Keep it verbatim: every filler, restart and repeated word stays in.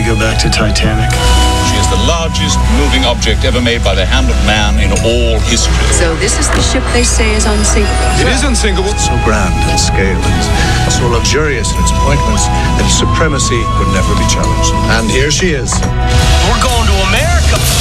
to go back to Titanic? She is the largest moving object ever made by the hand of man in all history. So this is the ship they say is unsinkable. It is unsinkable. So grand in scale and so luxurious in its appointments that its supremacy would never be challenged. And here she is. We're going to America.